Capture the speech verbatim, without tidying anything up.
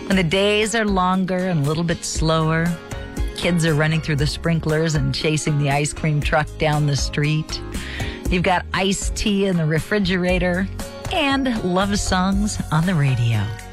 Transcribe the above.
When the days are longer and a little bit slower, kids are running through the sprinklers and chasing the ice cream truck down the street. You've got iced tea in the refrigerator and love songs on the radio.